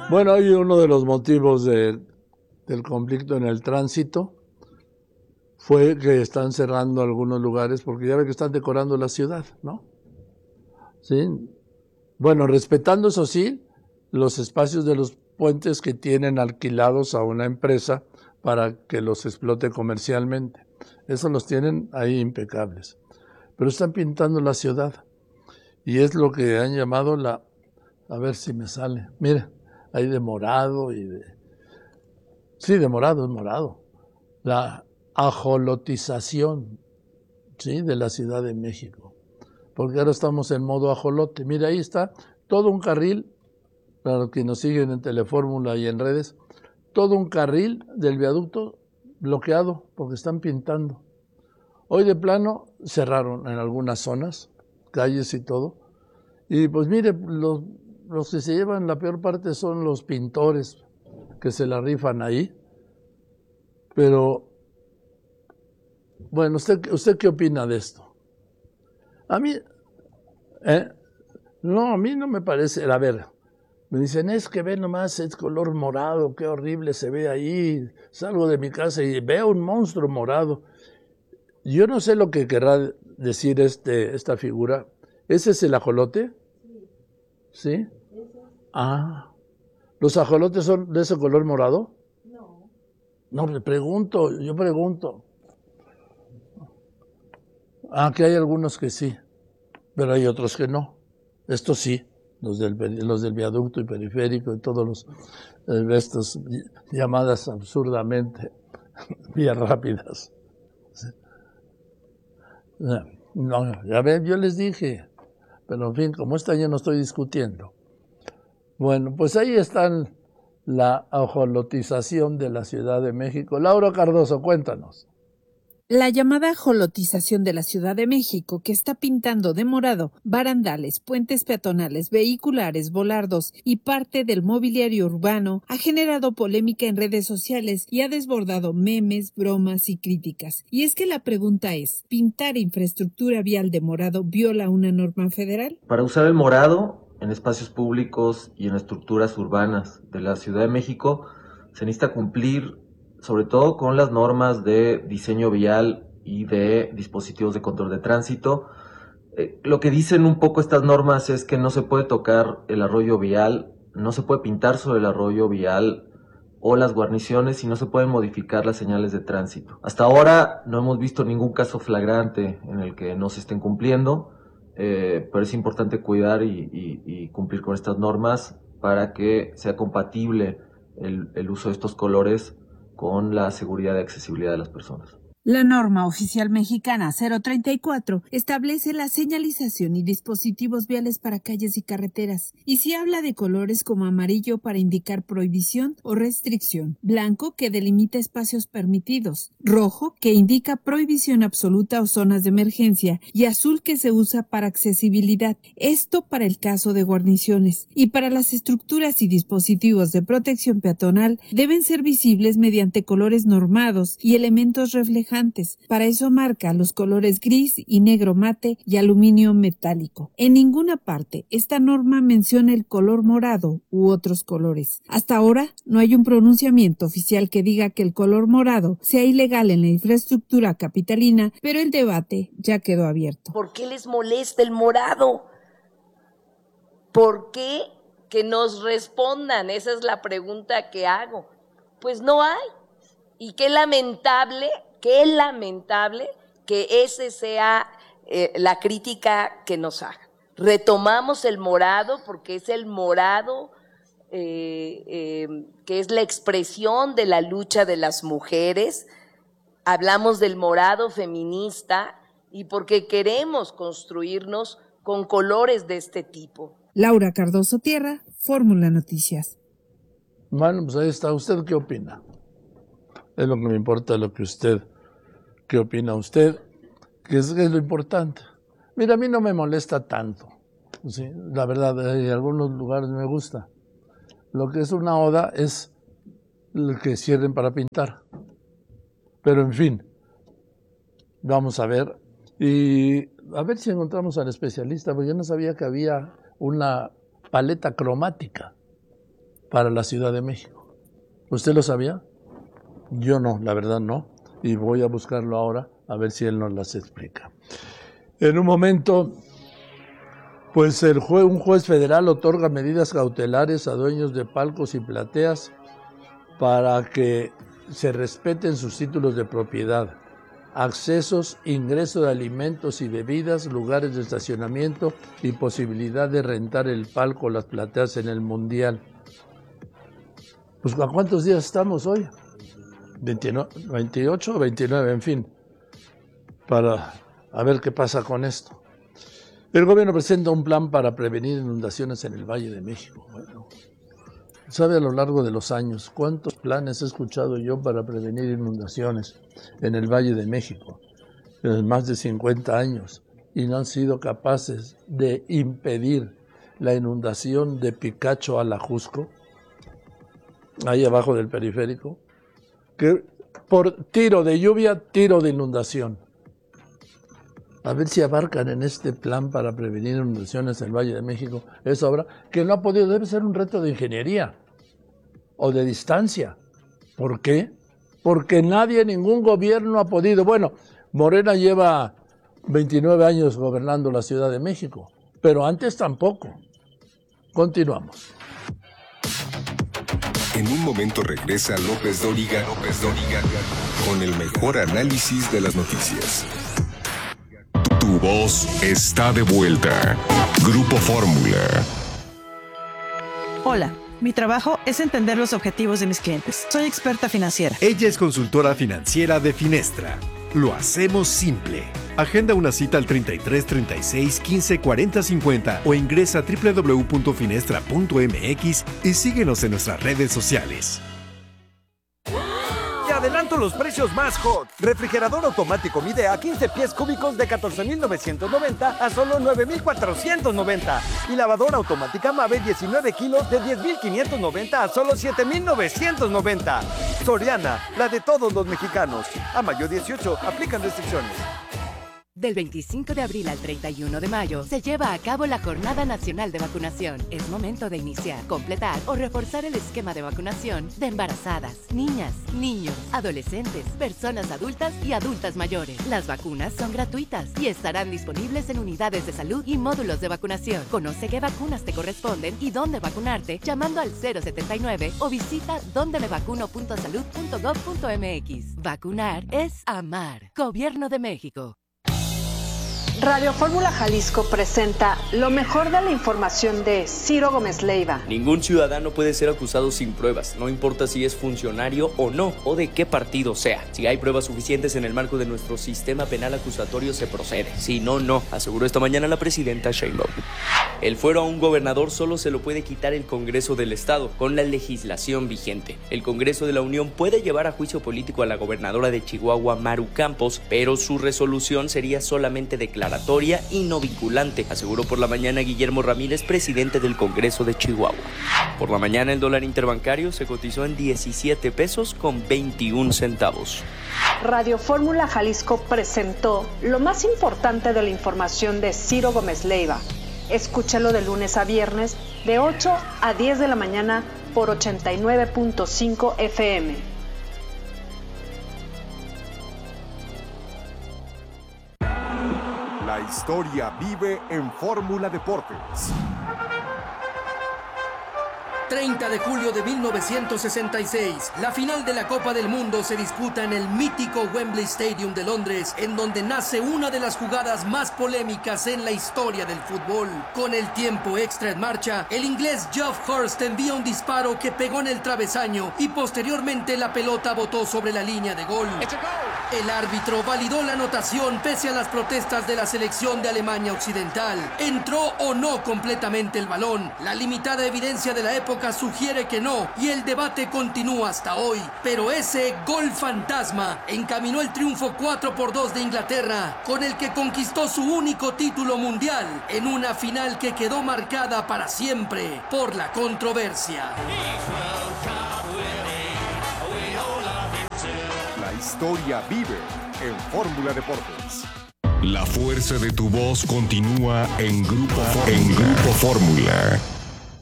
Bueno, hay uno de los motivos del conflicto en el tránsito fue que están cerrando algunos lugares porque ya ven que están decorando la ciudad, ¿no? Sí. Bueno, respetando eso sí, los espacios de los puentes que tienen alquilados a una empresa para que los explote comercialmente. Eso los tienen ahí impecables. Pero están pintando la ciudad y es lo que han llamado a ver si me sale, mira, hay de morado sí, de morado, es morado, la ajolotización, ¿sí? De la Ciudad de México, porque ahora estamos en modo ajolote. Mira, ahí está todo un carril, para los que nos siguen en Telefórmula y en redes, todo un carril del viaducto bloqueado porque están pintando. Hoy de plano cerraron en algunas zonas, calles y todo, y pues mire, los que se llevan la peor parte son los pintores que se la rifan ahí, pero bueno, ¿usted qué opina de esto? A mí, ¿eh? No, a mí no me parece, a ver, me dicen, es que ve nomás, es color morado, qué horrible se ve ahí, salgo de mi casa y veo un monstruo morado. Yo no sé lo que querrá decir esta figura. ¿Ese es el ajolote? ¿Sí? Ah, ¿los ajolotes son de ese color morado? No, yo pregunto. Ah, que hay algunos que sí, pero hay otros que no. Estos sí, los del viaducto y periférico y todos estos llamadas absurdamente vías rápidas. No, ya ven, yo les dije, pero en fin, como esta yo no estoy discutiendo. Bueno, pues ahí están la ajolotización de la Ciudad de México. Laura Cardoso, cuéntanos. La llamada ajolotización de la Ciudad de México, que está pintando de morado barandales, puentes peatonales, vehiculares, volardos y parte del mobiliario urbano, ha generado polémica en redes sociales y ha desbordado memes, bromas y críticas. Y es que la pregunta es, ¿pintar infraestructura vial de morado viola una norma federal? Para usar el morado en espacios públicos y en estructuras urbanas de la Ciudad de México, se necesita cumplir sobre todo con las normas de diseño vial y de dispositivos de control de tránsito. Lo que dicen un poco estas normas es que no se puede tocar el arroyo vial, no se puede pintar sobre el arroyo vial o las guarniciones y no se pueden modificar las señales de tránsito. Hasta ahora no hemos visto ningún caso flagrante en el que no se estén cumpliendo, pero es importante cuidar y cumplir con estas normas para que sea compatible el uso de estos colores con la seguridad y accesibilidad de las personas. La norma oficial mexicana 034 establece la señalización y dispositivos viales para calles y carreteras, y se habla de colores como amarillo para indicar prohibición o restricción, blanco que delimita espacios permitidos, rojo que indica prohibición absoluta o zonas de emergencia, y azul que se usa para accesibilidad, esto para el caso de guarniciones, y para las estructuras y dispositivos de protección peatonal deben ser visibles mediante colores normados y elementos reflejantes. Para eso marca los colores gris y negro mate y aluminio metálico. En ninguna parte esta norma menciona el color morado u otros colores. Hasta ahora no hay un pronunciamiento oficial que diga que el color morado sea ilegal en la infraestructura capitalina, pero el debate ya quedó abierto. ¿Por qué les molesta el morado? ¿Por qué? Que nos respondan, esa es la pregunta que hago. Pues no hay. Y qué lamentable que ese sea la crítica que nos haga. Retomamos el morado porque es el morado que es la expresión de la lucha de las mujeres. Hablamos del morado feminista y porque queremos construirnos con colores de este tipo. Laura Cardoso Tierra, Fórmula Noticias. Bueno, pues ahí está. ¿Usted qué opina? Es lo que me importa, ¿qué opina usted? ¿Qué es lo importante? Mira, a mí no me molesta tanto. ¿Sí? La verdad, en algunos lugares me gusta. Lo que es una oda es el que cierren para pintar. Pero en fin, vamos a ver. Y a ver si encontramos al especialista, porque yo no sabía que había una paleta cromática para la Ciudad de México. ¿Usted lo sabía? Yo no, la verdad no. Y voy a buscarlo ahora a ver si él nos las explica. En un momento, pues un juez federal otorga medidas cautelares a dueños de palcos y plateas para que se respeten sus títulos de propiedad, accesos, ingreso de alimentos y bebidas, lugares de estacionamiento y posibilidad de rentar el palco o las plateas en el Mundial. Pues ¿a cuántos días estamos hoy? 28 o 29, en fin, para a ver qué pasa con esto. El gobierno presenta un plan para prevenir inundaciones en el Valle de México. Bueno, ¿sabe a lo largo de los años cuántos planes he escuchado yo para prevenir inundaciones en el Valle de México? En más de 50 años, y no han sido capaces de impedir la inundación de Picacho a la Jusco, ahí abajo del periférico, que por tiro de lluvia, tiro de inundación. A ver si abarcan en este plan para prevenir inundaciones en el Valle de México esa obra, que no ha podido, debe ser un reto de ingeniería o de distancia. ¿Por qué? Porque nadie, ningún gobierno ha podido. Bueno, Morena lleva 29 años gobernando la Ciudad de México, pero antes tampoco. Continuamos. En un momento regresa López Dóriga con el mejor análisis de las noticias. Tu voz está de vuelta. Grupo Fórmula. Hola, mi trabajo es entender los objetivos de mis clientes. Soy experta financiera. Ella es consultora financiera de Finestra. Lo hacemos simple. Agenda una cita al 33 36 15 40 50 o ingresa a www.finestra.mx y síguenos en nuestras redes sociales. Te adelanto los precios más hot. Refrigerador automático Midea 15 pies cúbicos de 14,990 a solo 9,490. Y lavadora automática Mave 19 kilos de 10,590 a solo 7,990. Soriana, la de todos los mexicanos. A mayo 18, aplican restricciones. Del 25 de abril al 31 de mayo se lleva a cabo la Jornada Nacional de Vacunación. Es momento de iniciar, completar o reforzar el esquema de vacunación de embarazadas, niñas, niños, adolescentes, personas adultas y adultas mayores. Las vacunas son gratuitas y estarán disponibles en unidades de salud y módulos de vacunación. Conoce qué vacunas te corresponden y dónde vacunarte llamando al 079 o visita dondemevacuno.salud.gov.mx. Vacunar es amar. Gobierno de México. Radio Fórmula Jalisco presenta lo mejor de la información de Ciro Gómez Leiva. Ningún ciudadano puede ser acusado sin pruebas, no importa si es funcionario o no, o de qué partido sea. Si hay pruebas suficientes en el marco de nuestro sistema penal acusatorio, se procede. Si no, no, aseguró esta mañana la presidenta Sheinbaum. El fuero a un gobernador solo se lo puede quitar el Congreso del Estado, con la legislación vigente. El Congreso de la Unión puede llevar a juicio político a la gobernadora de Chihuahua, Maru Campos, pero su resolución sería solamente declaratoria y no vinculante, aseguró por la mañana Guillermo Ramírez, presidente del Congreso de Chihuahua. Por la mañana el dólar interbancario se cotizó en 17 pesos con 21 centavos. Radio Fórmula Jalisco presentó lo más importante de la información de Ciro Gómez Leiva. Escúchalo de lunes a viernes de 8 a 10 de la mañana por 89.5 FM. La historia vive en Fórmula Deportes. 30 de julio de 1966, la final de la Copa del Mundo se disputa en el mítico Wembley Stadium de Londres, en donde nace una de las jugadas más polémicas en la historia del fútbol. Con el tiempo extra en marcha, el inglés Geoff Hurst envía un disparo que pegó en el travesaño y posteriormente la pelota botó sobre la línea de gol. El árbitro validó la anotación pese a las protestas de la selección de Alemania Occidental. ¿Entró o no completamente el balón? La limitada evidencia de la época sugiere que no, y el debate continúa hasta hoy. Pero ese gol fantasma encaminó el triunfo 4-2 de Inglaterra, con el que conquistó su único título mundial, en una final que quedó marcada para siempre por la controversia. La historia vive en Fórmula Deportes. La fuerza de tu voz continúa en Grupo Fórmula.